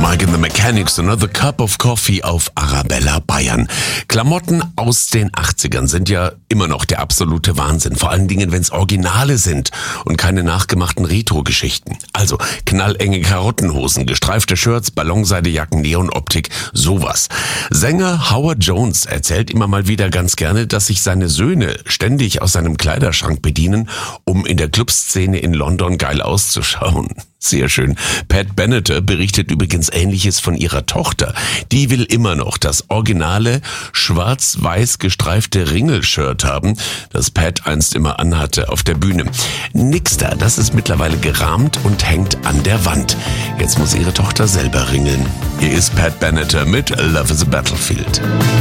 Mike and the Mechanics, Another Cup of Coffee auf Arabella Bayern. Klamotten aus den 80ern sind ja immer noch der absolute Wahnsinn. Vor allen Dingen, wenn es Originale sind und keine nachgemachten Retro-Geschichten. Also knallenge Karottenhosen, gestreifte Shirts, Ballonseidejacken, Neonoptik, sowas. Sänger Howard Jones erzählt immer mal wieder ganz gerne, dass sich seine Söhne ständig aus seinem Kleiderschrank bedienen, um in der Clubszene in London geil auszuschauen. Sehr schön. Pat Benatar berichtet übrigens Ähnliches von ihrer Tochter. Die will immer noch das originale, schwarz-weiß gestreifte Ringelshirt haben, das Pat einst immer anhatte auf der Bühne. Nix da, das ist mittlerweile gerahmt und hängt an der Wand. Jetzt muss ihre Tochter selber ringeln. Hier ist Pat Benatar mit Love is a Battlefield.